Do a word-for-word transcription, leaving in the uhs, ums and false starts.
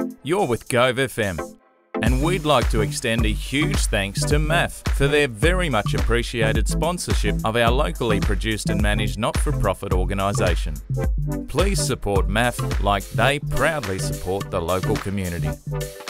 You're with Gove F M, and we'd like to extend a huge thanks to M A F for their very much appreciated sponsorship of our locally produced and managed not-for-profit organisation. Please support M A F like they proudly support the local community.